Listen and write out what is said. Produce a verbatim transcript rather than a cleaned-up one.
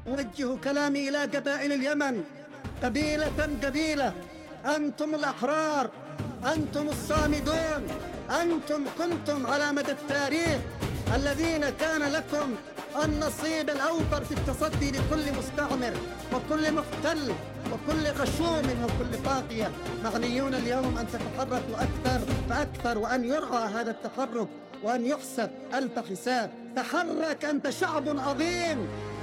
أوجه كلامي إلى قبائل اليمن قبيلة قبيلة. أنتم الأحرار، أنتم الصامدون، أنتم كنتم على مدى التاريخ الذين كان لكم النصيب الأوفر في التصدي لكل مستعمر وكل محتل وكل غشوم وكل طاغية. معنيون اليوم أن تتحركوا أكثر فأكثر، وأن يرعى هذا التحرك وأن يحسب ألف حساب. تحرك، أنت شعب عظيم،